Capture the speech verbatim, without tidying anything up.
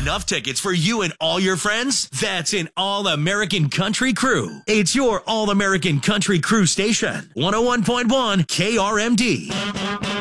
Enough tickets for you and all your friends? That's an All-American Country Crew. It's your All-American Country Crew station. one oh one point one K R M D.